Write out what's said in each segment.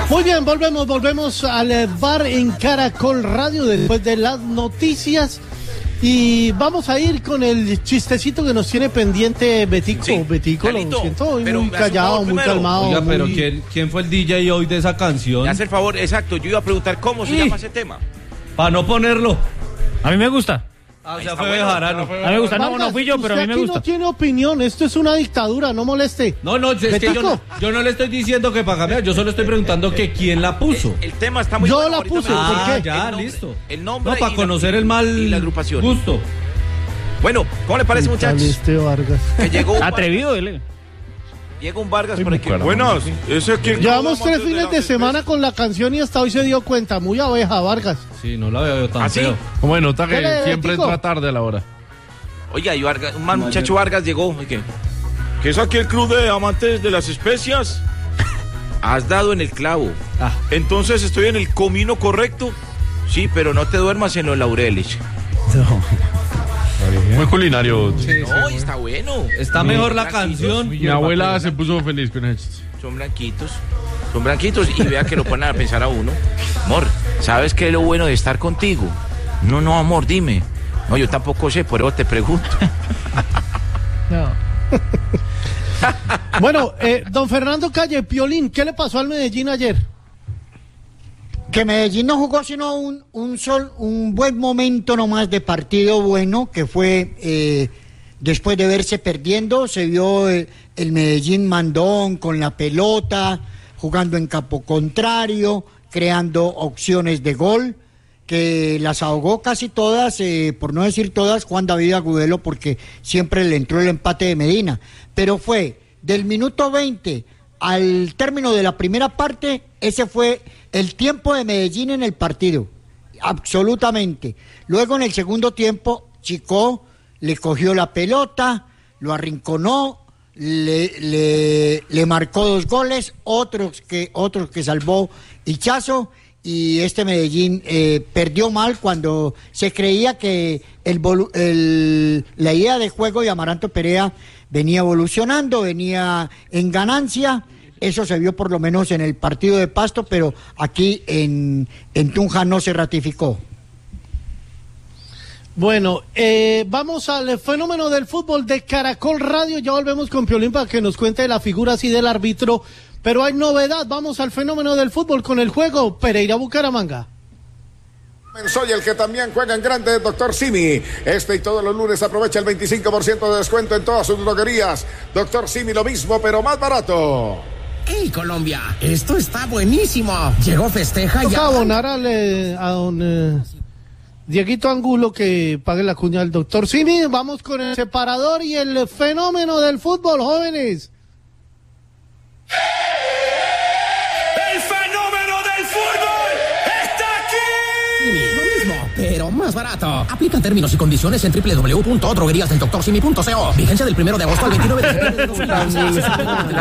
Muy bien, volvemos al bar en Caracol Radio después de las noticias y vamos a ir con el chistecito que nos tiene pendiente Betico. Sí, Betico, Carlito, lo siento, hoy muy callado, muy calmado. Oiga, pero ¿quién fue el DJ hoy de esa canción? Me hace el favor, exacto, yo iba a preguntar cómo se llama ese tema. Para no ponerlo. A mí me gusta. O sea, fue Bejarano. A mí me gusta, no fui yo, pero a mí me gusta. No tiene opinión, esto es una dictadura, no moleste. No, es que yo no le estoy diciendo que para cambiar, yo solo estoy preguntando que quién la puso. El tema está muy yo bueno. La puse, ¿por qué? Ya, listo. El nombre. No, para conocer el mal y la agrupación. Gusto. Bueno, ¿cómo le parece, muchachos? Este Vargas. Que llegó atrevido, él. Llega un Vargas por aquí. Buenos, llevamos 3 fines de semana con la canción y hasta hoy se dio cuenta, muy abeja Vargas. Sí, no la veo yo tan feo. Bueno, nota que siempre entra tarde a la hora. Oiga, y Vargas, un muchacho Vargas llegó. ¿Qué es aquí el club de amantes de las especias? Has dado en el clavo. Entonces estoy en el comino correcto. Sí, pero no te duermas en los laureles. Muy culinario. Sí, no, está bueno. Está mejor la canción. Mi abuela se puso feliz con esto. Son blanquitos y vea que lo ponen a pensar a uno. Amor, ¿sabes qué es lo bueno de estar contigo? No, amor, dime. No, yo tampoco sé, por eso te pregunto. No. Bueno, don Fernando Calle, Piolín, ¿qué le pasó al Medellín ayer? Que Medellín no jugó sino un buen momento nomás de partido bueno, que fue después de verse perdiendo, se vio el Medellín mandón con la pelota, jugando en campo contrario, creando opciones de gol, que las ahogó casi todas, por no decir todas, Juan David Agudelo, porque siempre le entró el empate de Medina. Pero fue del minuto 20 al término de la primera parte, ese fue el tiempo de Medellín en el partido, absolutamente. Luego en el segundo tiempo, Chico le cogió la pelota, lo arrinconó, le marcó 2 goles, otros que salvó Hichazo, y este Medellín perdió mal cuando se creía que la idea de juego de Amaranto Perea venía evolucionando, venía en ganancia. Eso se vio por lo menos en el partido de Pasto, pero aquí en Tunja no se ratificó. Bueno, vamos al fenómeno del fútbol de Caracol Radio. Ya volvemos con Piolín para que nos cuente la figura así del árbitro. Pero hay novedad, vamos al fenómeno del fútbol con el juego Pereira-Bucaramanga. Soy el que también juega en grande, Doctor Simi. Y todos los lunes aprovecha el 25% de descuento en todas sus droguerías. Doctor Simi, lo mismo, pero más barato. ¡Hey, Colombia! Esto está buenísimo. Llegó Festeja y... Toca abonar a don Dieguito Angulo que pague la cuña del Doctor Simi. Vamos con el separador y el fenómeno del fútbol, jóvenes. ¡El fenómeno del fútbol está aquí! Lo mismo, pero más barato. Aplican términos y condiciones en www.drogueríasdeldoctorsimi.co. Vigencia del 1 de agosto al 29 de septiembre de 2016.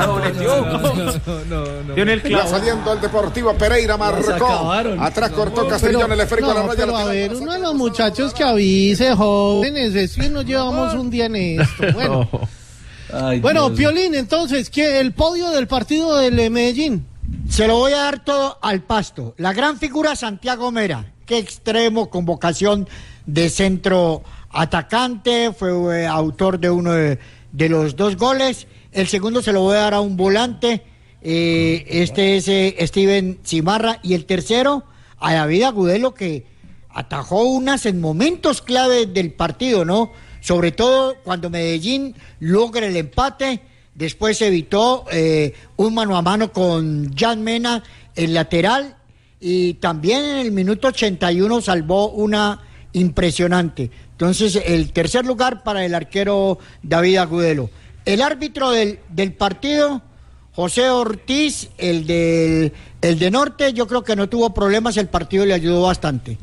Va saliendo el Deportivo Pereira, marcó. Atrás cortó Castellón, el esférico a la raya. Pero a ver, uno de los muchachos que avise, jóvenes, es que nos llevamos un día en esto. Bueno. Ay, bueno, Dios. Piolín, entonces, ¿qué el podio del partido del Medellín? Se lo voy a dar todo al Pasto. La gran figura Santiago Mera, qué extremo, con vocación de centro atacante, fue autor de uno de los 2 goles. El segundo se lo voy a dar a un volante, este es Steven Cimarra, y el tercero a David Agudelo, que atajó unas en momentos clave del partido, ¿no? Sobre todo cuando Medellín logra el empate, después evitó un mano a mano con Jan Mena, el lateral, y también en el minuto 81 salvó una impresionante. Entonces, el tercer lugar para el arquero David Agudelo. El árbitro del partido, José Ortiz, el de Norte, yo creo que no tuvo problemas, el partido le ayudó bastante.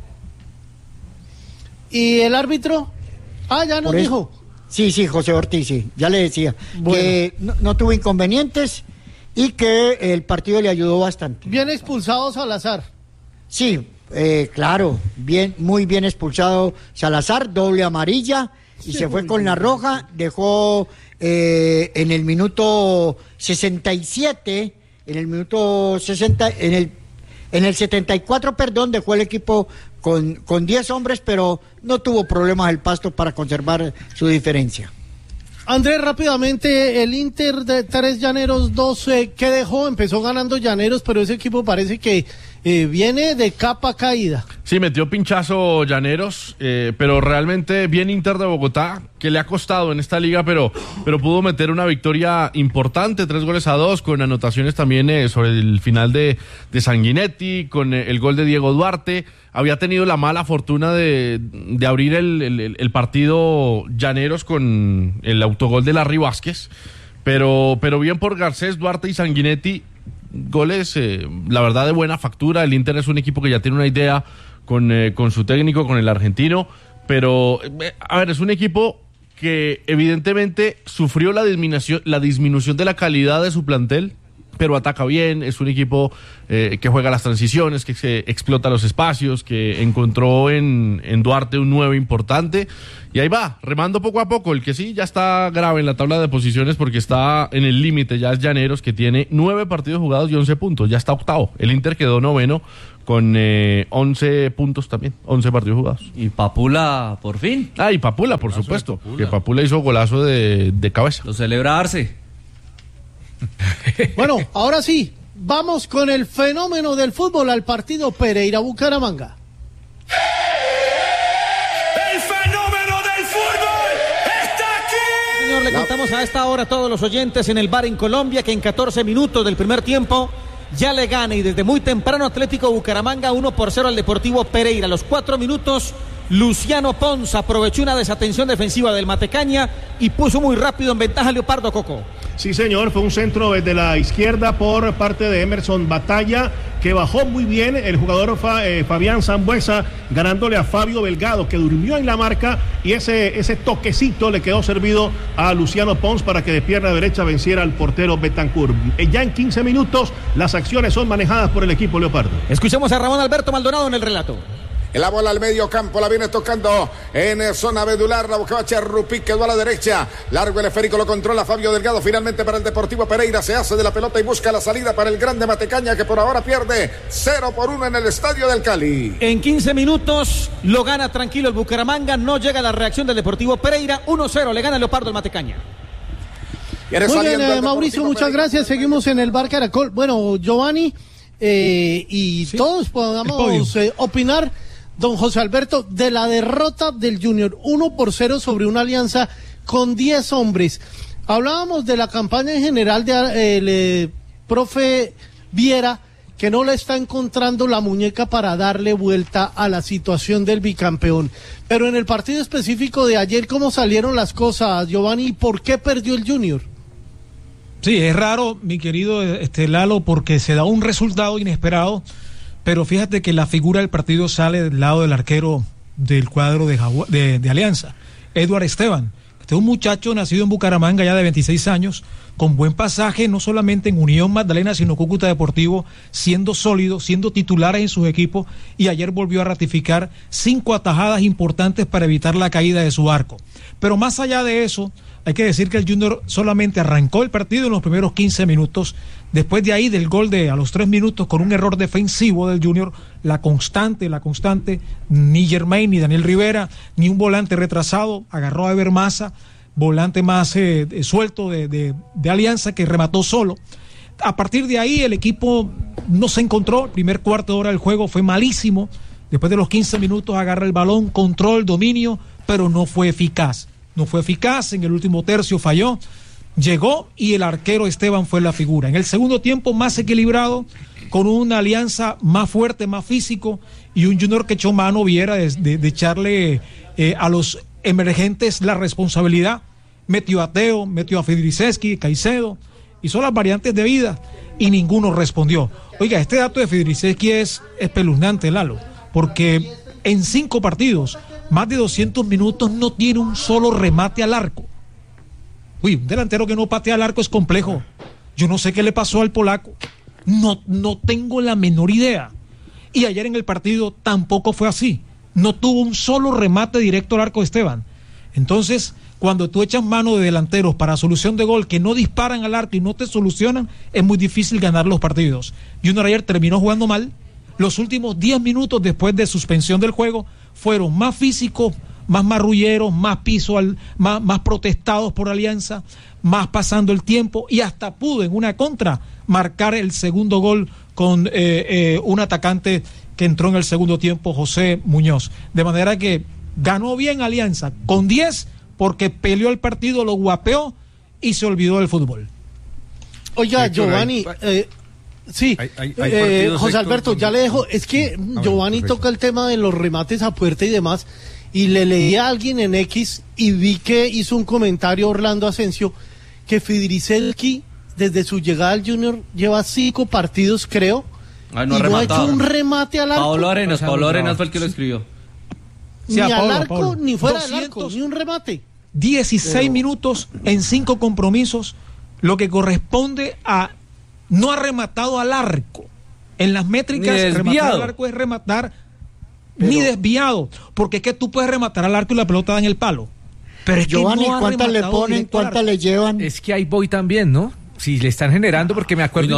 ¿Y el árbitro? Ya nos dijo. Sí, José Ortiz, sí, ya le decía. Bueno. Que no tuvo inconvenientes y que el partido le ayudó bastante. Bien expulsado Salazar. Sí, claro, muy bien expulsado Salazar, doble amarilla, y se fue con la roja, dejó en el minuto 67 en el minuto 60, en el 74, dejó el equipo con 10 hombres, pero no tuvo problemas el Pasto para conservar su diferencia. Andrés, rápidamente, el Inter de 3 Llaneros 12, ¿qué dejó? Empezó ganando Llaneros, pero ese equipo parece que viene de capa caída. Sí, metió pinchazo Llaneros, pero realmente bien Inter de Bogotá, que le ha costado en esta liga, pero pudo meter una victoria importante, 3-2, con anotaciones también sobre el final de Sanguinetti, con el gol de Diego Duarte. Había tenido la mala fortuna de abrir el partido Llaneros con el autogol de Larry Vázquez, pero bien por Garcés, Duarte y Sanguinetti. Goles, la verdad, de buena factura. El Inter es un equipo que ya tiene una idea con su técnico, con el argentino, pero a ver, es un equipo que evidentemente sufrió la disminución de la calidad de su plantel, pero ataca bien. Es un equipo que juega las transiciones, que se explota los espacios, que encontró en Duarte un 9 importante, y ahí va, remando poco a poco. El que sí ya está grave en la tabla de posiciones porque está en el límite, ya es Llaneros, que tiene 9 partidos jugados y 11 puntos, ya está octavo. El Inter quedó noveno con 11 puntos también, 11 partidos jugados. ¿Y Papula por fin? Y Papula, por supuesto, que Papula hizo golazo de cabeza. Lo celebrarse. Bueno, ahora sí, vamos con el fenómeno del fútbol, al partido Pereira-Bucaramanga. ¡El fenómeno del fútbol está aquí! Señor, le contamos a esta hora a todos los oyentes en el bar en Colombia que en 14 minutos del primer tiempo ya le gana, y desde muy temprano, Atlético Bucaramanga 1-0 al Deportivo Pereira. A los 4 minutos, Luciano Pons aprovechó una desatención defensiva del Matecaña y puso muy rápido en ventaja a Leopardo Coco. Sí, señor, fue un centro desde la izquierda por parte de Emerson Batalla, que bajó muy bien el jugador Fabián Sambuesa, ganándole a Fabio Belgado, que durmió en la marca, y ese toquecito le quedó servido a Luciano Pons para que de pierna derecha venciera al portero Betancourt. Ya en 15 minutos las acciones son manejadas por el equipo Leopardo. Escuchemos a Ramón Alberto Maldonado en el relato. La bola al medio campo, la viene tocando en zona medular, la buscaba Charrupi, quedó a la derecha, largo el esférico, lo controla Fabio Delgado, finalmente para el Deportivo Pereira, se hace de la pelota y busca la salida para el grande Matecaña, que por ahora pierde 0-1 en el Estadio del Cali. En 15 minutos lo gana tranquilo el Bucaramanga, no llega la reacción del Deportivo Pereira, 1-0, le gana el Leopardo al Matecaña. Muy bien, Mauricio, muchas gracias, seguimos en el bar Caracol. Bueno, Giovanni, y ¿sí? Todos podamos opinar, don José Alberto, de la derrota del Junior 1-0 sobre una Alianza con 10 hombres. Hablábamos de la campaña en general del profe Viera, que no le está encontrando la muñeca para darle vuelta a la situación del bicampeón. Pero en el partido específico de ayer, ¿cómo salieron las cosas, Giovanni? ¿Por qué perdió el Junior? Sí, es raro, mi querido Lalo, porque se da un resultado inesperado. Pero fíjate que la figura del partido sale del lado del arquero del cuadro de Alianza, Edward Esteban. Este es un muchacho nacido en Bucaramanga, ya de 26 años, con buen pasaje, no solamente en Unión Magdalena, sino Cúcuta Deportivo, siendo sólido, siendo titular en sus equipos, y ayer volvió a ratificar 5 atajadas importantes para evitar la caída de su arco. Pero más allá de eso, hay que decir que el Junior solamente arrancó el partido en los primeros 15 minutos. Después de ahí, del gol a los 3 minutos, con un error defensivo del Junior, la constante, ni Germain, ni Daniel Rivera, ni un volante retrasado, agarró a Ever Massa, volante más suelto de Alianza, que remató solo. A partir de ahí, el equipo no se encontró. El primer cuarto de hora del juego fue malísimo. Después de los 15 minutos, agarra el balón, control, dominio, pero no fue eficaz. En el último tercio falló, llegó, y el arquero Esteban fue la figura. En el segundo tiempo, más equilibrado, con una Alianza más fuerte, más físico, y un Junior que echó mano Viera de echarle a los emergentes la responsabilidad. Metió a Teo, metió a Fidriceski, Caicedo, hizo las variantes de vida, y ninguno respondió. Oiga, este dato de Fidriceski es espeluznante, Lalo, porque en 5 partidos, más de 200 minutos, no tiene un solo remate al arco. Uy, un delantero que no patea al arco es complejo. Yo no sé qué le pasó al polaco. No tengo la menor idea. Y ayer en el partido tampoco fue así. No tuvo un solo remate directo al arco de Esteban. Entonces, cuando tú echas mano de delanteros para solución de gol que no disparan al arco y no te solucionan, es muy difícil ganar los partidos. Junior ayer terminó jugando mal. Los últimos 10 minutos después de suspensión del juego fueron más físicos, más marrulleros, más piso, más protestados por Alianza, más pasando el tiempo, y hasta pudo en una contra marcar el segundo gol con un atacante que entró en el segundo tiempo, José Muñoz. De manera que ganó bien Alianza con 10 porque peleó el partido, lo guapeó y se olvidó del fútbol. Oiga, Giovanni, sí, José Alberto, ya le dejo, es que Giovanni toca el tema de los remates a puerta y demás, y le leí a alguien en X y vi que hizo un comentario Orlando Asensio, que Fidriselski desde su llegada al Junior lleva 5 partidos, creo, y no ha hecho un remate al arco. Pablo Arenas fue el que lo escribió. Ni al arco, ni fuera del arco, ni un remate. 16 minutos en 5 compromisos, lo que corresponde a no ha rematado al arco. En las métricas, rematar al arco es rematar ni desviado, porque es que tú puedes rematar al arco y la pelota da en el palo. Pero es Giovanni, que no ¿cuántas le ponen? ¿Cuántas le llevan? Es que ahí voy también, ¿no? Si le están generando, porque me acuerdo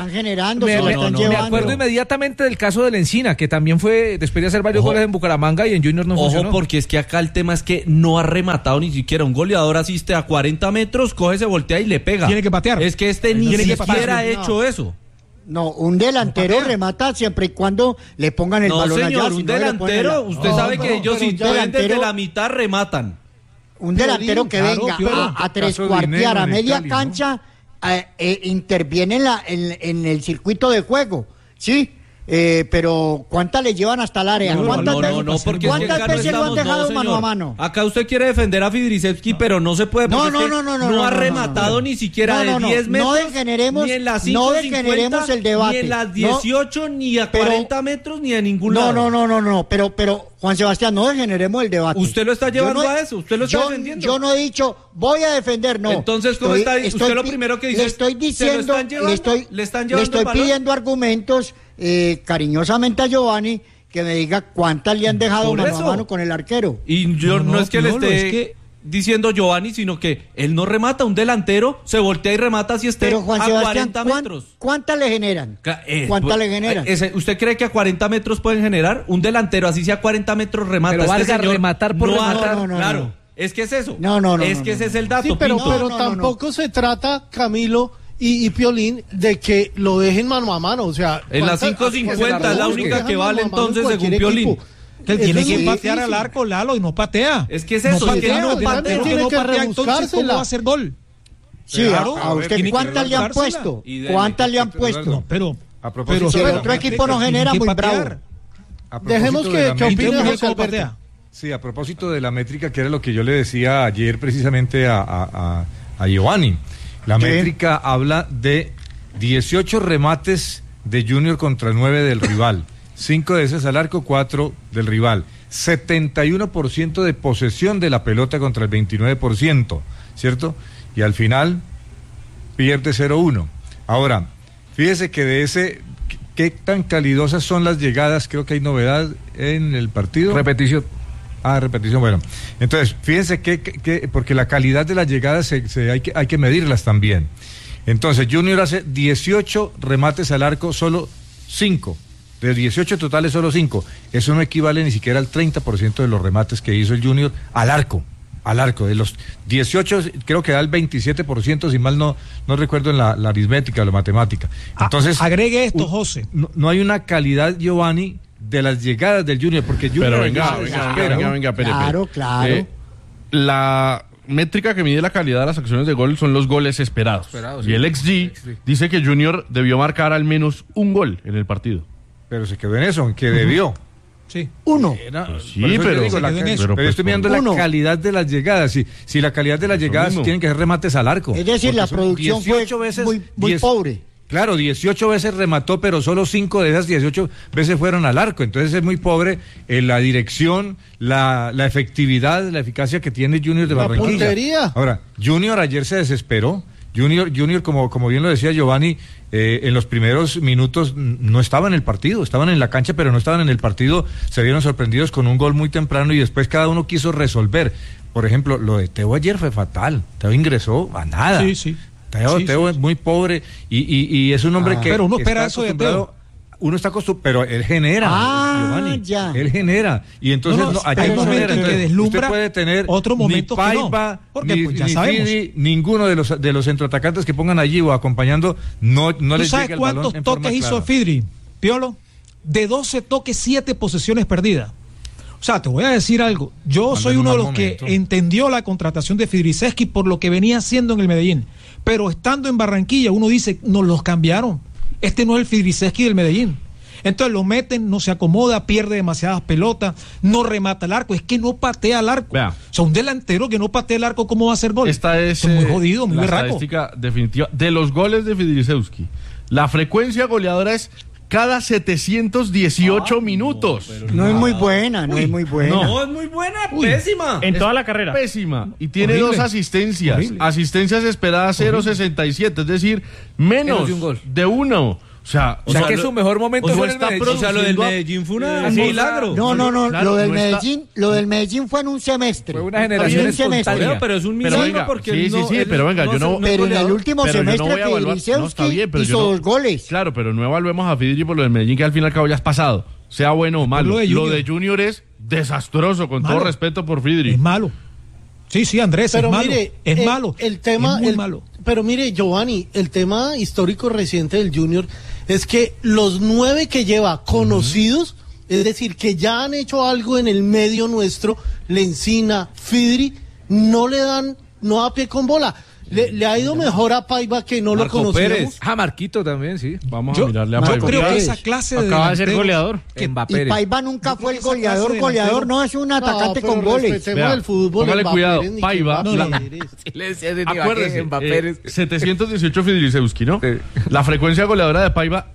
inmediatamente del caso del Encina, que también fue después de hacer varios goles en Bucaramanga y en Junior no funcionó. Porque es que acá el tema es que no ha rematado ni siquiera. Un goleador asiste a 40 metros, coge, se voltea y le pega. Tiene que patear. Es que ni siquiera ha hecho eso. No, un delantero remata siempre y cuando le pongan el balón allá. No, señor, un delantero, usted sabe que ellos si pueden desde la mitad rematan. Un delantero que venga a trescuartear a media cancha, interviene en el circuito de juego, ¿sí? Pero ¿cuántas le llevan hasta el área? ¿Cuántas veces lo han dejado mano a mano? Acá usted quiere defender a Fidriselski, pero no se puede, porque no ha rematado ni siquiera de 10 metros, ni en las 5:50, el debate, ni en las 18, ni a 40 metros, ni a ningún lado. Pero Juan Sebastián, no degeneremos el debate. Usted lo está llevando a eso, usted lo está defendiendo. Yo no he dicho, voy a defender, no. Entonces, ¿cómo está? Usted lo primero que dice, le estoy diciendo, le estoy pidiendo argumentos cariñosamente a Giovanni, que me diga cuántas le han dejado mano a mano con el arquero. Y yo no es que le esté diciendo Giovanni, sino que él no remata. Un delantero se voltea y remata si esté Pero Juan a Sebastián, 40 metros. ¿Cuántas le generan? ¿Cuántas le generan? ¿Usted cree que a 40 metros pueden generar? Un delantero así sea a 40 metros remata. Pero valga rematar por rematar. Claro, es que es eso. Que ese es el dato. Sí, pero tampoco se trata, Camilo y Piolín, de que lo dejen mano a mano, o sea, en las 5:50 es la única que vale entonces según Piolín. Que él tiene que patear al arco, Lalo, y no patea. Es que es eso, no patea, tiene que entonces ¿cómo va a hacer gol? Sí, claro, a usted ¿cuántas le han puesto? ¿Cuántas le han puesto? Pero si el otro equipo no genera, muy bravo. Dejemos que opine José Alberto. Sí, a propósito de la métrica, que era lo que yo le decía ayer precisamente a Giovanni. La métrica habla de 18 remates de Junior contra 9 del rival. 5 de esos al arco, 4 del rival. 71% de posesión de la pelota contra el 29%, ¿cierto? Y al final pierde 0-1. Ahora, fíjese que de ese, ¿qué tan calidosas son las llegadas? Creo que hay novedad en el partido. Repetición, bueno. Entonces, fíjense que porque la calidad de las llegadas hay que medirlas también. Entonces, Junior hace 18 remates al arco, solo 5. De 18 totales, solo 5. Eso no equivale ni siquiera al 30% de los remates que hizo el Junior al arco. De los 18, creo que da el 27%, si mal no recuerdo en la aritmética o la matemática. Entonces, agregue esto, José. No hay una calidad, Giovanni, de las llegadas del Junior, porque Junior... Pero venga, Claro. La métrica que mide la calidad de las acciones de gol son los goles esperados. Y el XG dice que Junior debió marcar al menos un gol en el partido. Pero se quedó en eso, en que debió. Sí. Uno. Pero estoy mirando la calidad de las llegadas. Si la calidad de las llegadas tienen que ser remates al arco. Es decir, la producción fue muy pobre. Claro, 18 veces remató, pero solo 5 de esas 18 veces fueron al arco. Entonces es muy pobre la dirección, la efectividad, la eficacia que tiene Junior de Barranquilla. Puntería. Ahora, Junior ayer se desesperó. Junior, como bien lo decía Giovanni, en los primeros minutos no estaban en el partido, estaban en la cancha, pero no estaban en el partido. Se vieron sorprendidos con un gol muy temprano y después cada uno quiso resolver. por ejemplo, lo de Teo ayer fue fatal. Teo ingresó a nada. Sí. Teo es muy pobre y es un hombre que pero uno espera eso de Teo. Uno está acostumbrado, pero él genera, Giovanni, ya. Él genera. Y entonces hay momentos en que deslumbra, usted puede tener otro momento ni Paiva, porque ni, pues ya ni sabemos. Fidi, ninguno de los centroatacantes que pongan allí o acompañando, no les llega el balón. ¿Tú sabes cuántos toques hizo Fidri, Piolo? De 12 toques, 7 posesiones perdidas. O sea, te voy a decir algo. Yo soy uno de los que entendió la contratación de Fidriceski por lo que venía haciendo en el Medellín. Pero estando en Barranquilla, uno dice, nos los cambiaron. Este no es el Fidriceski del Medellín. Entonces lo meten, no se acomoda, pierde demasiadas pelotas, no remata el arco, es que no patea el arco. Vea. O sea, un delantero que no patea el arco, ¿cómo va a hacer gol? Esta es muy jodido, muy la berraco. estadística definitiva de los goles de Fidrisewski. La frecuencia goleadora es cada 718 minutos. No es muy buena, no es muy buena. No, es muy buena, pésima. En toda la carrera. Pésima. Y tiene Horrible. 2 asistencias. Horrible. Asistencias esperadas 0.67, es decir, menos de un gol. de uno. O sea que su mejor momento fue el Medellín. O sea, lo del Medellín fue un milagro. No, Claro, lo del Medellín fue en un semestre. Fue una generación espontánea. Pero es un Pero milagro venga, porque sí, pero venga, yo no... Pero en el último pero yo no semestre voy a evaluar- Fidrisewski no, está bien, pero yo hizo no- 2 goles. Claro, pero no evaluemos a Fidri por lo del Medellín, que al fin y al cabo ya es pasado. Sea bueno o malo. Lo de Junior es desastroso, con todo respeto por Fidri. Es malo. Sí, Andrés, Pero es malo. mire, es malo. El tema, es muy malo. Pero mire, Giovanni, el tema histórico reciente del Junior es que los 9 que lleva conocidos, es decir, que ya han hecho algo en el medio nuestro, Lencina, Fidri, no da pie con bola. Le ha ido mejor a Paiva, que no Marco lo conocíamos. Pérez. Marquito también, sí. Vamos a mirarle a Yo Paiva. creo que esa clase de Acaba de ser delanteros- goleador. Y Mbappé. Paiva nunca fue el esa clase de goleador, delantero- no es un atacante pero con goles. respetemos Vea, el fútbol. póngale Mbappé cuidado, Pérez, ni Paiva, que la- Mbappé Pérez. Acuérdese, 718 Fidrisewski, ¿no? La frecuencia goleadora de Paiva,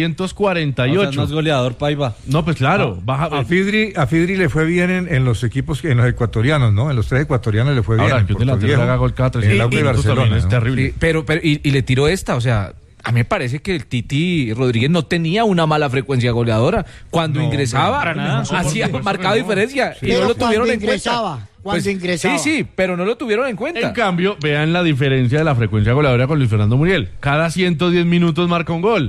348. O sea, no es goleador, Paiva. No, pues claro, baja. A Fidri le fue bien en los equipos, en los ecuatorianos, ¿no? En los 3 ecuatorianos le fue bien. Ahora, que un Puerto delantero Viejo, haga gol cada en el 300 Aucas de minutos también Barcelona, es ¿no? terrible. Pero y le tiró esta, o sea, a mí me parece que el Titi Rodríguez no tenía una mala frecuencia goleadora. Cuando ingresaba, para nada. hacía marcada diferencia. Y no lo tuvieron en cuenta. Cuando ingresaba. Sí, pero no lo tuvieron en cuenta. En cambio, vean la diferencia de la frecuencia goleadora con Luis Fernando Muriel. Cada 110 minutos marca un gol.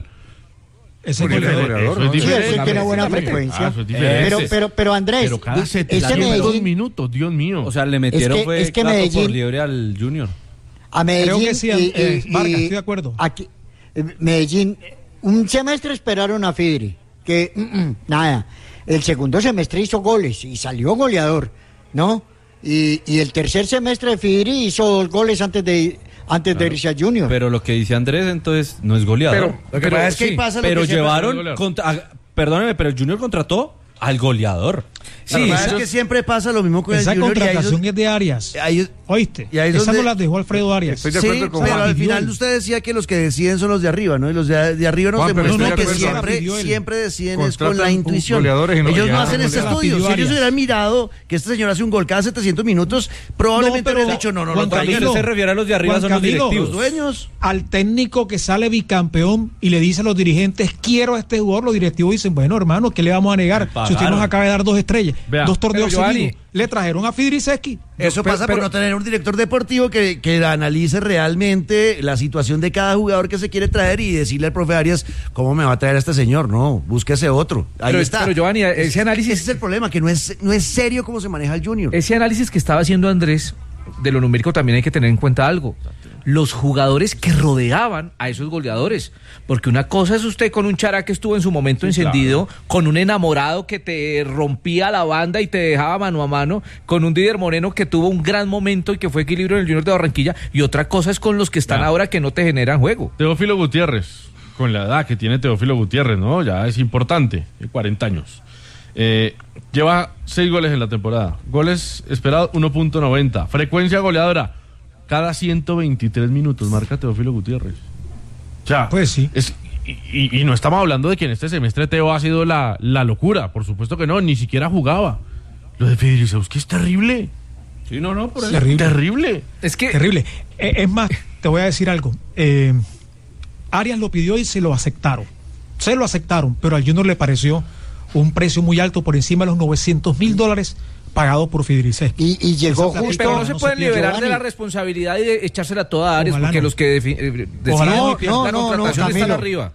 Ese Muriel es goleador. goleador, Eso es ¿no? Sí, diferente. ese tiene buena Ah, frecuencia. eso es diferente. Pero Andrés, Pero cada ese 700 Medellín, minutos, Dios mío. O sea, le metieron es que plato Medellín- por liebre al Junior. a Medellín. Creo que sí, Vargas, estoy de acuerdo. Aquí, Medellín, un semestre esperaron a Fidri, que nada. El segundo semestre hizo goles y salió goleador, ¿no? Y el tercer semestre de Fidri hizo 2 goles antes de irse a Junior. Pero lo que dice Andrés, entonces, no es goleador. Lo que pasa es que ahí pasa lo Pero que siempre- llevaron, perdóneme, pero el Junior contrató al goleador. Lo que pasa es que siempre pasa lo mismo con Esa el Junior. contratación es de Arias. ¿Oíste? y ahí es Esa donde- no la dejó Alfredo Arias. Sí, pero al final usted decía que los que deciden son los de arriba, ¿no? Y los de arriba nos Juan, pero demuestran estoy que de acuerdo. siempre deciden es con Contratan la intuición. goleadores y no Ellos no llegan hacen a ese golear. estudio. Si ellos Arias. hubieran mirado que este señor hace un gol cada 700 minutos, probablemente pero hubieran dicho, no, Juan traigan. Camilo, se refiere a los de arriba, Juan son los Camilo, directivos. Los dueños. Al técnico que sale bicampeón y le dice a los dirigentes, quiero a este jugador, los directivos dicen, bueno, hermano, ¿qué le vamos a negar? Si usted nos acaba de dar 2 estrellas, Vea, 2 torneos pero, Giovanni, seguidos. Le trajeron a Fidriceski. Eso pasa por no tener un director deportivo que analice realmente la situación de cada jugador que se quiere traer y decirle al profe Arias cómo me va a traer a este señor. No, búsquese otro. Ahí está. Pero Giovanni, ese análisis... Ese es el problema, que no es serio cómo se maneja el Junior. Ese análisis que estaba haciendo Andrés de lo numérico también hay que tener en cuenta algo. Los jugadores que rodeaban a esos goleadores. Porque una cosa es usted con un Chará que estuvo en su momento encendido, con un enamorado que te rompía la banda y te dejaba mano a mano, con un Didier Moreno que tuvo un gran momento y que fue equilibrio en el Junior de Barranquilla, y otra cosa es con los que están ahora que no te generan juego. Teófilo Gutiérrez, con la edad que tiene Teófilo Gutiérrez, ¿no? Ya es importante, 40 años. Lleva 6 goles en la temporada. Goles esperados 1.90. Frecuencia goleadora cada 123 minutos marca Teófilo Gutiérrez. O sea, pues sí. Y no estamos hablando de que en este semestre Teo ha sido la locura. Por supuesto que no, ni siquiera jugaba. Lo de Fidrisewski es terrible. Sí, no, por eso. Terrible. Es que... Terrible. Es más, te voy a decir algo. Arias lo pidió y se lo aceptaron. Se lo aceptaron, pero al Junior le pareció un precio muy alto, por encima de los $900,000 pagado por Fidrices. Y llegó justo. Pero no se pueden liberar de la responsabilidad y de echársela toda a Arias, porque los que deciden la contratación están arriba.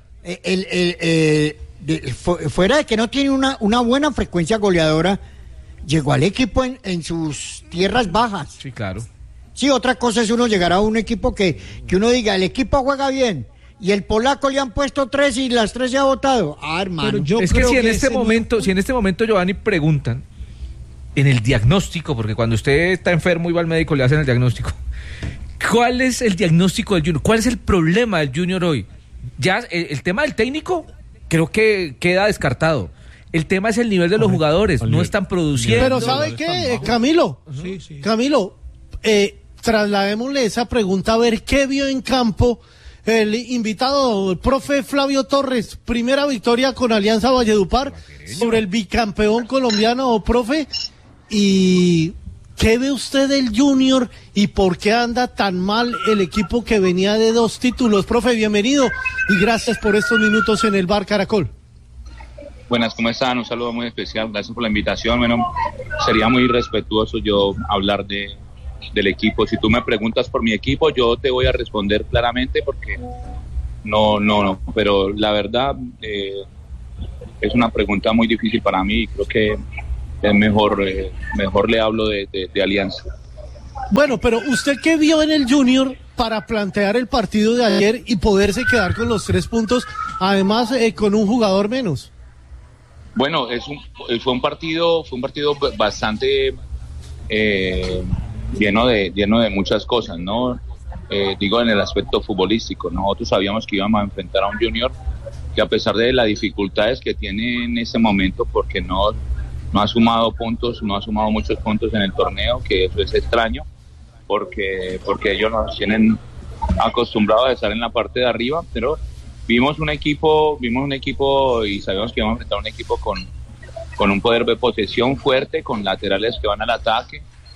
Fuera de que no tiene una buena frecuencia goleadora, llegó al equipo en sus tierras bajas. Sí, claro. Sí, otra cosa es uno llegar a un equipo que uno diga, el equipo juega bien, y el polaco le han puesto 3 y las 3 se ha votado. Hermano. Es que si en este momento, Giovanni, preguntan en el diagnóstico, porque cuando usted está enfermo y va al médico le hacen el diagnóstico, ¿cuál es el diagnóstico del Junior? ¿Cuál es el problema del Junior hoy? Ya el tema del técnico creo que queda descartado. El tema es el nivel de los jugadores, no están produciendo. Pero ¿sabe qué, Camilo? Sí. Camilo, trasladémosle esa pregunta a ver qué vio en campo el invitado, el profe Flavio Torres. Primera victoria con Alianza Valledupar sobre el bicampeón colombiano, profe. ¿Y qué ve usted del Junior y por qué anda tan mal el equipo que venía de 2 títulos? Profe, bienvenido y gracias por estos minutos en el Bar Caracol. Buenas, ¿cómo están? Un saludo muy especial, gracias por la invitación. Bueno, sería muy irrespetuoso yo hablar del equipo. Si tú me preguntas por mi equipo, yo te voy a responder claramente porque no, pero la verdad es una pregunta muy difícil para mí y creo que es mejor le hablo de Alianza. Bueno, pero ¿usted qué vio en el Junior para plantear el partido de ayer y poderse quedar con los 3 puntos, además con un jugador menos? Bueno, fue un partido bastante lleno de muchas cosas, ¿no? Digo, en el aspecto futbolístico. Nosotros sabíamos que íbamos a enfrentar a un Junior que, a pesar de las dificultades que tiene en ese momento, porque no ha sumado muchos puntos en el torneo, que eso es extraño, porque ellos nos tienen acostumbrados a estar en la parte de arriba, pero vimos un equipo y sabíamos que íbamos a enfrentar un equipo con un poder de posesión fuerte, con laterales que van al ataque,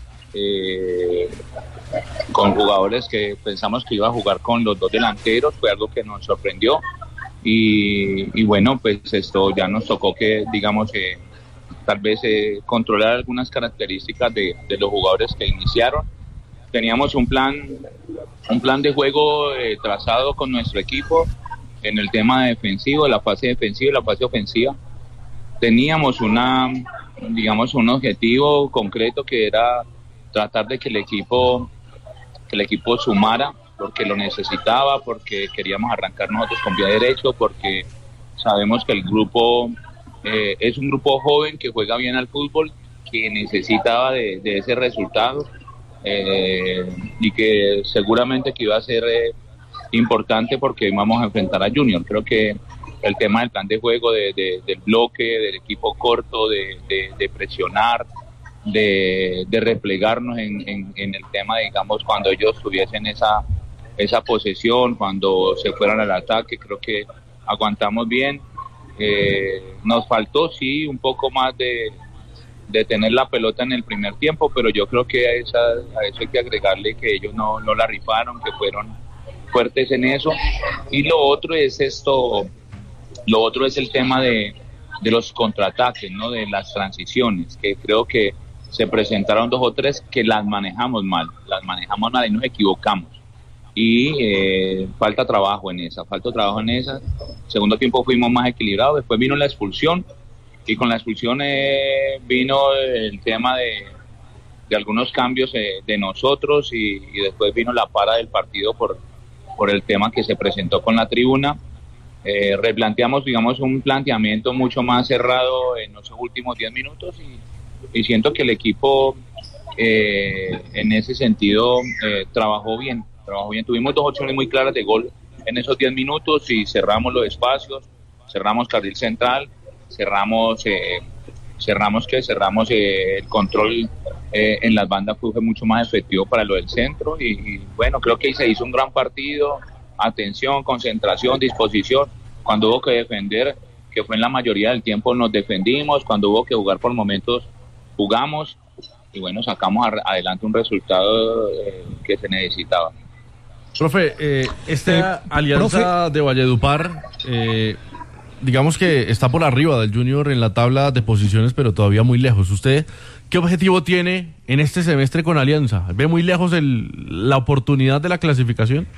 con jugadores que pensamos que iba a jugar con los 2 delanteros. Fue algo que nos sorprendió y bueno, pues esto ya nos tocó que, digamos, tal vez controlar algunas características de los jugadores que iniciaron. Teníamos un plan de juego trazado con nuestro equipo en el tema defensivo, la fase defensiva y la fase ofensiva. Teníamos un objetivo concreto que era tratar de que el equipo sumara, porque lo necesitaba, porque queríamos arrancar nosotros con pie derecho, porque sabemos que el grupo es un grupo joven que juega bien al fútbol, que necesitaba de ese resultado y que seguramente que iba a ser importante porque vamos a enfrentar a Junior. Creo que el tema del plan de juego, del bloque, del equipo corto, de presionar, de replegarnos en el tema, digamos, cuando ellos tuviesen esa posesión, cuando se fueran al ataque, creo que aguantamos bien. Nos faltó sí un poco más de tener la pelota en el primer tiempo, pero yo creo que a eso hay que agregarle que ellos no la rifaron, que fueron fuertes en eso. Y lo otro es el tema de los contraataques, ¿no? De las transiciones, que creo que se presentaron 2 o 3 que las manejamos mal y nos equivocamos. Y falta trabajo en esa. Segundo tiempo fuimos más equilibrados, después vino la expulsión, y con la expulsión vino el tema de algunos cambios de nosotros, y después vino la para del partido por el tema que se presentó con la tribuna. Replanteamos, digamos, un planteamiento mucho más cerrado en los últimos 10 minutos y siento que el equipo en ese sentido trabajó bien. Tuvimos 2 opciones muy claras de gol en esos 10 minutos y cerramos los espacios, cerramos carril central, cerramos el control en las bandas, fue mucho más efectivo para lo del centro y bueno, creo que se hizo un gran partido. Atención, concentración, disposición. Cuando hubo que defender, que fue en la mayoría del tiempo, nos defendimos. Cuando hubo que jugar por momentos, jugamos y bueno, sacamos adelante un resultado que se necesitaba. Profe, esta alianza de Valledupar digamos que está por arriba del Junior en la tabla de posiciones, pero todavía muy lejos. ¿Usted qué objetivo tiene en este semestre con Alianza? ¿Ve muy lejos la oportunidad de la clasificación?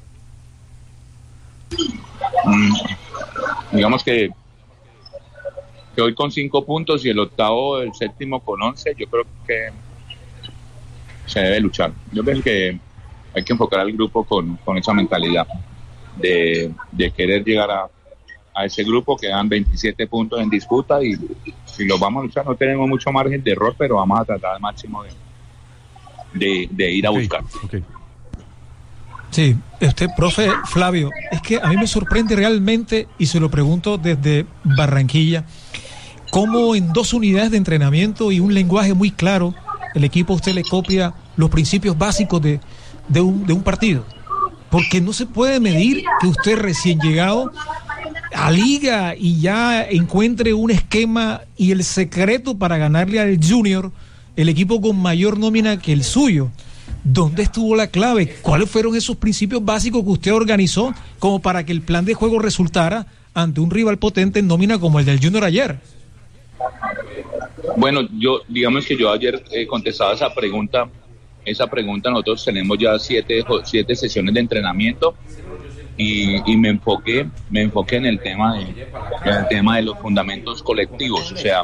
Digamos que hoy con 5 puntos y el séptimo con 11, yo creo que se debe luchar. Yo creo que hay que enfocar al grupo con esa mentalidad de querer llegar a ese grupo. Quedan 27 puntos en disputa y los vamos a luchar. No tenemos mucho margen de error, pero vamos a tratar al máximo de ir a buscar. Okay. Sí, profe Flavio, es que a mí me sorprende realmente, y se lo pregunto desde Barranquilla, cómo en 2 unidades de entrenamiento y un lenguaje muy claro, el equipo a usted le copia los principios básicos de un partido. Porque no se puede medir que usted recién llegado a Liga y ya encuentre un esquema y el secreto para ganarle al Junior, el equipo con mayor nómina que el suyo. ¿Dónde estuvo la clave? ¿Cuáles fueron esos principios básicos que usted organizó como para que el plan de juego resultara ante un rival potente en nómina como el del Junior ayer? Bueno, digamos que yo ayer contestaba esa pregunta. Nosotros tenemos ya 7 sesiones de entrenamiento y me enfoqué en el tema de los fundamentos colectivos. O sea,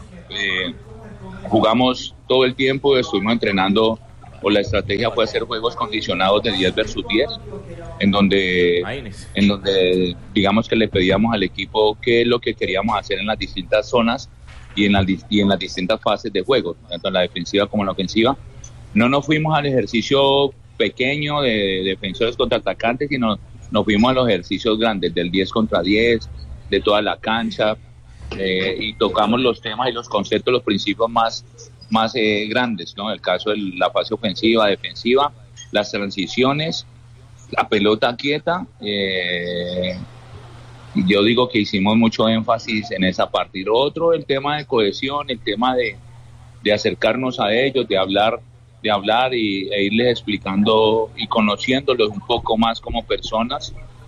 jugamos todo el tiempo, estuvimos entrenando, o la estrategia fue hacer juegos condicionados de 10 versus 10, en donde digamos que le pedíamos al equipo qué es lo que queríamos hacer en las distintas zonas y en las distintas fases de juego, tanto en la defensiva como en la ofensiva. No nos fuimos al ejercicio pequeño de defensores contra atacantes, sino nos fuimos a los ejercicios grandes, del 10 contra 10, de toda la cancha, y tocamos los temas y los conceptos, los principios más grandes, ¿no? El caso de la fase ofensiva, defensiva, las transiciones, la pelota quieta. Yo digo que hicimos mucho énfasis en esa parte. Y lo otro, el tema de cohesión, el tema de acercarnos a ellos, de hablar e irles explicando y conociéndolos un poco más como personas.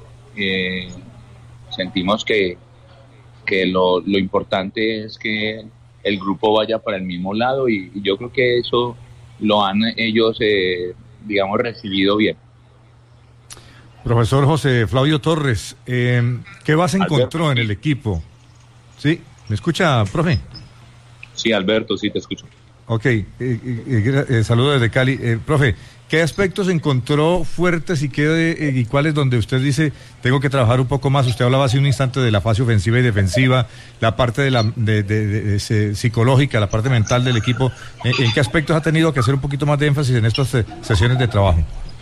Sentimos que lo importante es que el grupo vaya para el mismo lado y yo creo que eso lo han ellos, recibido bien. Profesor José Flavio Torres, ¿qué base encontró en el equipo? ¿Sí? ¿Me escucha, profe? Sí, Alberto, sí te escucho. Ok, saludos desde Cali. Profe, ¿qué aspectos encontró fuertes y cuáles donde usted dice, tengo que trabajar un poco más? Usted hablaba hace un instante de la fase ofensiva y defensiva, la parte de psicológica, la parte mental del equipo. ¿En qué aspectos ha tenido que hacer un poquito más de énfasis en estas sesiones de trabajo?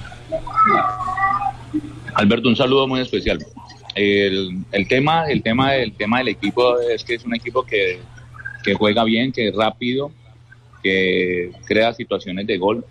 Alberto, un saludo muy especial. El tema del equipo es que es un equipo que juega bien, que es rápido, que crea situaciones de gol.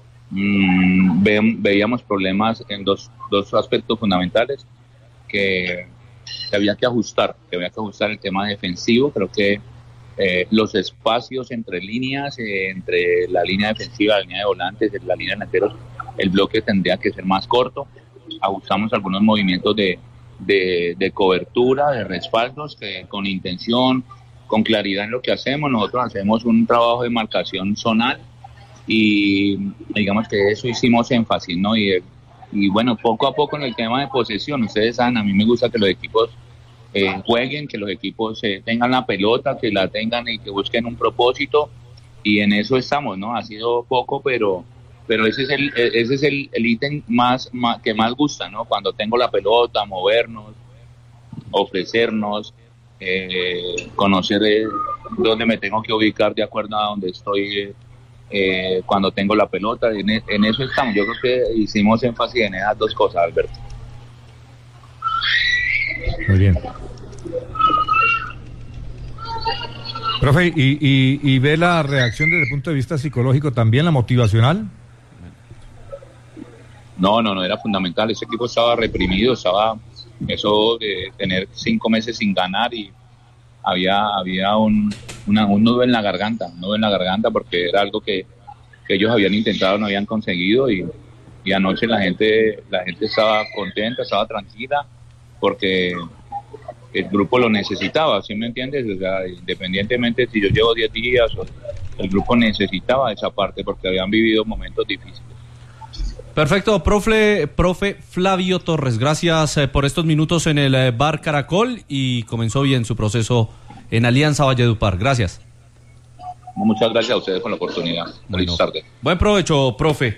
Veíamos problemas en dos aspectos fundamentales que había que ajustar el tema defensivo. Creo que los espacios entre líneas, entre la línea defensiva, la línea de volantes, la línea de delanteros, el bloque tendría que ser más corto. Ajustamos algunos movimientos de cobertura, de respaldos, que con intención, con claridad en lo que hacemos. Nosotros hacemos un trabajo de marcación zonal y digamos que eso hicimos énfasis, ¿no? Y bueno, poco a poco en el tema de posesión, ustedes saben, a mí me gusta que los equipos jueguen, que los equipos tengan la pelota, que la tengan y que busquen un propósito, y en eso estamos, ¿no? Ha sido poco, pero ese es el ítem que más gusta, ¿no? Cuando tengo la pelota, movernos, ofrecernos, conocer dónde me tengo que ubicar de acuerdo a donde estoy cuando tengo la pelota. En eso estamos. Yo creo que hicimos énfasis en esas dos cosas, Alberto. Muy bien. Profe, ¿y ve la reacción desde el punto de vista psicológico también, la motivacional? No, era fundamental. Ese equipo estaba reprimido, eso de tener 5 meses sin ganar, y había un nudo en la garganta, porque era algo que ellos habían intentado, no habían conseguido, y anoche la gente estaba contenta, estaba tranquila, porque el grupo lo necesitaba, ¿sí me entiendes? O sea, independientemente si yo llevo 10 días, el grupo necesitaba esa parte porque habían vivido momentos difíciles. Perfecto, profe Flavio Torres, gracias por estos minutos en el Bar Caracol y comenzó bien su proceso en Alianza Valledupar. Gracias. Muchas gracias a ustedes por la oportunidad. Buenas tardes. Buen provecho, profe.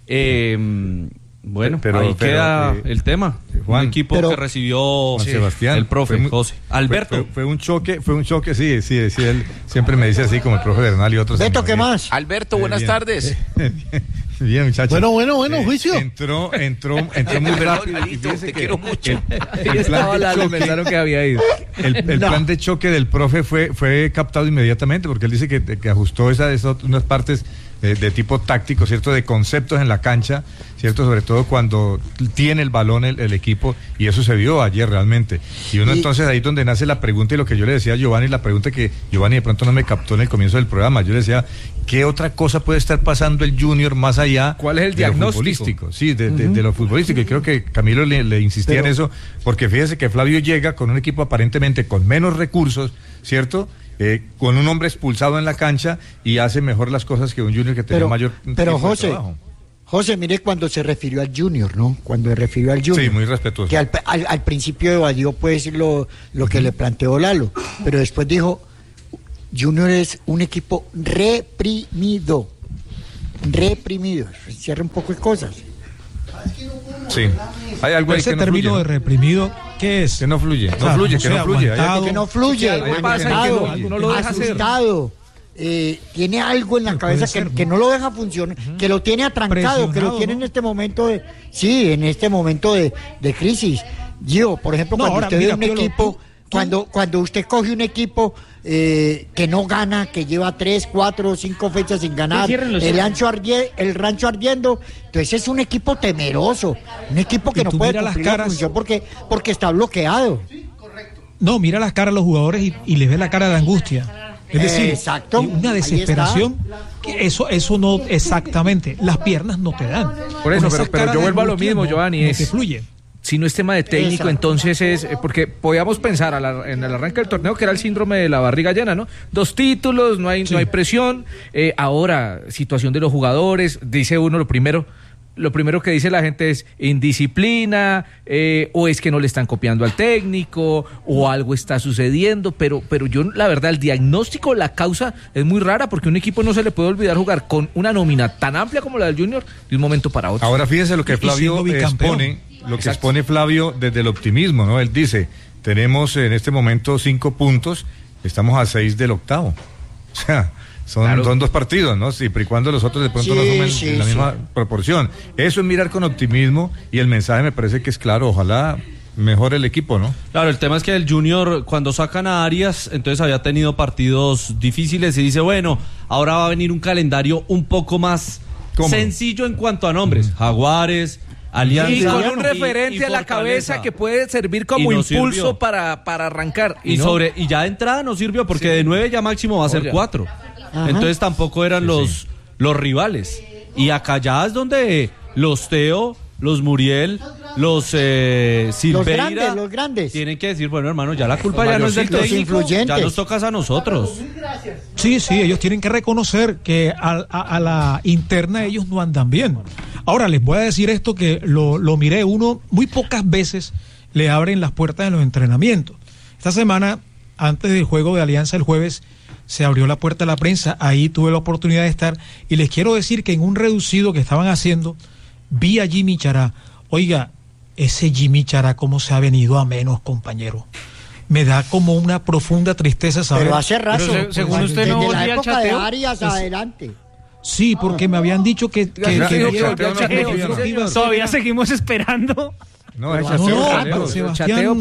Bueno, pero ahí queda el tema. Juan, un equipo que recibió Sebastián, el profe José. Alberto. Fue un choque, sí, él siempre me dice así como el profe Bernal y otros. Beto, ¿qué más? Alberto, buenas tardes. Bien, muchachos. Bueno, juicio. Entró muy rápido. Te quiero mucho. Pensaron que había ido. El plan de choque del profe fue captado inmediatamente porque él dice que ajustó unas partes de tipo táctico, ¿cierto? De conceptos en la cancha, ¿cierto? Sobre todo cuando tiene el balón el equipo, y eso se vio ayer realmente. Y entonces ahí es donde nace la pregunta y lo que yo le decía a Giovanni, la pregunta que Giovanni de pronto no me captó en el comienzo del programa. Yo le decía, ¿qué otra cosa puede estar pasando el Junior más allá? ¿Cuál es el diagnóstico? Sí, de lo futbolístico. Y creo que Camilo le insistía en eso, porque fíjese que Flavio llega con un equipo aparentemente con menos recursos, ¿cierto? Con un hombre expulsado en la cancha y hace mejor las cosas que un Junior que tenía mayor pero José, mire cuando se refirió al Junior, ¿no? Cuando se refirió al Junior. Sí, muy respetuoso. Que al principio evadió pues lo que le planteó Lalo, pero después dijo, Junior es un equipo reprimido. Cierra un poco de cosas. Sí. Hay algo ahí ese que no término fluye, de reprimido, ¿qué es? Que no fluye. No fluye. No lo deja asustado. Tiene algo en la cabeza que no lo deja funcionar, que lo tiene atrancado, que lo tiene en este momento de crisis. Yo, por ejemplo, cuando usted ve un equipo, cuando usted coge un equipo que no gana, que lleva 3, 4, 5 fechas sin ganar, el rancho ardiendo, entonces es un equipo temeroso, un equipo que no puede cumplir la función porque está bloqueado. No, mira las caras de los jugadores y les ve la cara de angustia. Es decir, exacto, una desesperación. Eso no exactamente. Las piernas no te dan. Por eso, pero yo vuelvo a lo mismo, Giovanni. No te fluye. Si no es tema de técnico, exacto, entonces es porque podíamos pensar en el arranque del torneo que era el síndrome de la barriga llena, ¿no? 2 títulos, no hay presión. Ahora, situación de los jugadores, dice uno lo primero que dice la gente es indisciplina, o es que no le están copiando al técnico, o algo está sucediendo, pero yo, la verdad, el diagnóstico, la causa es muy rara, porque un equipo no se le puede olvidar jugar con una nómina tan amplia como la del Junior de un momento para otro. Ahora fíjense lo que Flavio expone Flavio desde el optimismo, ¿no? Él dice, tenemos en este momento 5 puntos, estamos a 6 del octavo. O sea, son 2 partidos, ¿no? Siempre y cuando los otros de pronto no sumen en la misma proporción. Eso es mirar con optimismo, y el mensaje me parece que es claro, ojalá mejore el equipo, ¿no? Claro, el tema es que el Junior, cuando sacan a Arias, entonces había tenido partidos difíciles y dice, bueno, ahora va a venir un calendario un poco más sencillo en cuanto a nombres. Jaguares, Alianza. Y con un referente a la cabeza que puede servir como impulso para arrancar. Y ya de entrada no sirvió, porque de 9 ya máximo va a ser 4. Ajá. Entonces tampoco eran los rivales. Y acá ya es donde los Teo, los Muriel, los Silveira, los grandes tienen que decir, bueno, hermano, ya la culpa ya no es del técnico, ya nos tocas a nosotros. Sí, ellos tienen que reconocer que a la interna ellos no andan bien. Ahora les voy a decir esto que lo miré, uno muy pocas veces le abren las puertas en los entrenamientos. Esta semana, antes del juego de Alianza el jueves, se abrió la puerta a la prensa, ahí tuve la oportunidad de estar, y les quiero decir que en un reducido que estaban haciendo, vi a Jimmy Chará. Oiga, ese Jimmy Chará cómo se ha venido a menos, compañero. Me da como una profunda tristeza saber. Pero hace rato, según usted no volvía al Chateo. De Arias adelante. Sí, porque me habían dicho que todavía seguimos esperando. Pero Sebastián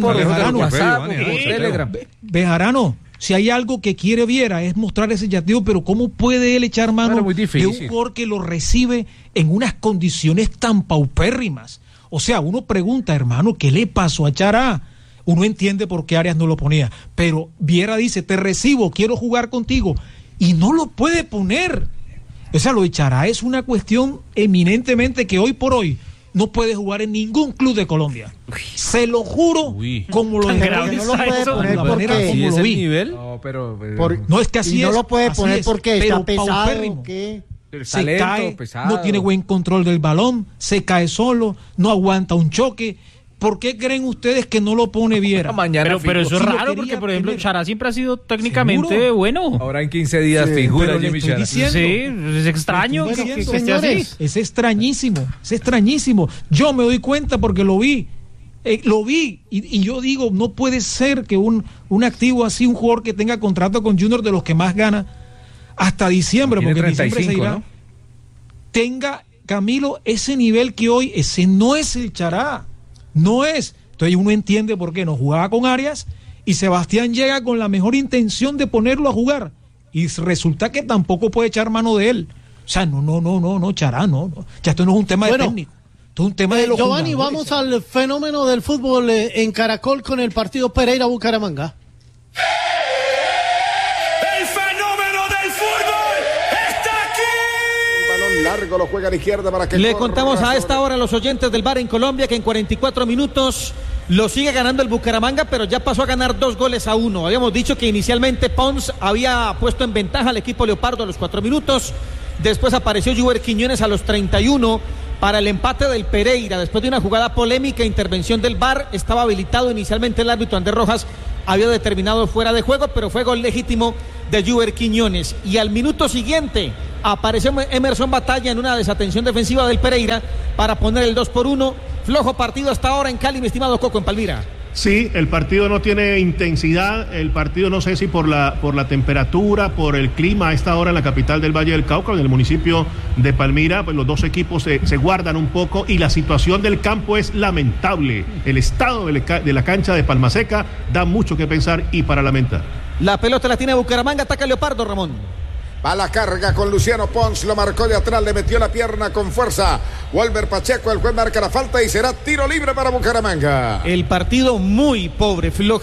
Bejarano, si hay algo que quiere Viera es mostrar ese yateo, pero ¿cómo puede él echar mano de un jugador que lo recibe en unas condiciones tan paupérrimas? O sea, uno pregunta, hermano, ¿qué le pasó a Chará? Uno entiende por qué Arias no lo ponía, pero Viera dice, te recibo, quiero jugar contigo, y no lo puede poner. O sea, lo de Chará es una cuestión eminentemente que hoy por hoy no puede jugar en ningún club de Colombia. Se lo juro, como lo no lo puede poner porque como lo vi. No, pero No es que así no es. lo puede así poner es, porque pero está pesado. paupérrimo. ¿Qué? Se cae, no tiene buen control del balón, se cae solo, no aguanta un choque. ¿Por qué creen ustedes que no lo pone Viera? Pero eso es raro porque, por ejemplo, Chará siempre ha sido técnicamente ¿Seguro? bueno. Ahora en 15 días figura pero le Jimmy estoy Chará. diciendo. Sí, es extraño Bueno, que esté así. Es extrañísimo. Yo me doy cuenta porque lo vi. Y yo digo, no puede ser que un activo así, un jugador que tenga contrato con Junior de los que más gana hasta diciembre, Tiene porque en diciembre 35, se irá, ¿no? tenga, Camilo, ese nivel que hoy, ese no es el Chará, no es. Entonces uno entiende por qué no jugaba con Arias y Sebastián llega con la mejor intención de ponerlo a jugar y resulta que tampoco puede echar mano de él. O sea, no, Chará, no. Ya esto no es un tema de técnico. Esto es un tema de los Giovanni, jugadores. vamos al fenómeno del fútbol en Caracol con el partido Pereira-Bucaramanga. Largo lo juega a la izquierda para que le contamos a esta hora a los oyentes del bar en Colombia que en 44 minutos lo sigue ganando el Bucaramanga, pero ya pasó a ganar 2-1. Habíamos dicho que inicialmente Pons había puesto en ventaja al equipo Leopardo a los 4 minutos. Después apareció Juber Quiñones a los 31 para el empate del Pereira. Después de una jugada polémica, intervención del VAR, estaba habilitado inicialmente el árbitro Andrés Rojas, había determinado fuera de juego, pero fue gol legítimo de Juber Quiñones. Y al minuto siguiente apareció Emerson Batalla en una desatención defensiva del Pereira para poner el 2-1. Flojo partido hasta ahora en Cali, mi estimado Coco, en Palmira. Sí, el partido no tiene intensidad, el partido no sé si por la temperatura, por el clima a esta hora en la capital del Valle del Cauca, en el municipio de Palmira, pues los dos equipos se guardan un poco y la situación del campo es lamentable. El estado de la cancha de Palmaseca da mucho que pensar y para lamentar. La pelota la tiene Bucaramanga, ataca Leopardo, Ramón. Va la carga con Luciano Pons, lo marcó de atrás, le metió la pierna con fuerza. Wolver Pacheco, el juez marca la falta y será tiro libre para Bucaramanga. El partido muy pobre, flojo.